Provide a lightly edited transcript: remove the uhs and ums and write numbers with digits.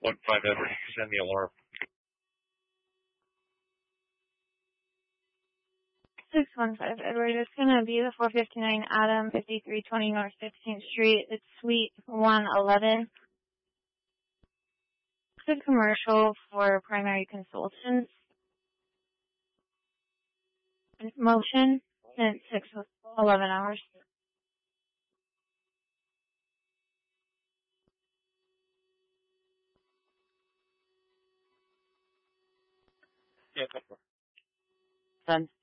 Edward, send the alarm. 615 Edward, it's going to be the 459 Adam, 5320 North 16th Street. It's Suite 111. It's a commercial for primary consultants. Motion since 6:11 hours. Yeah, Done.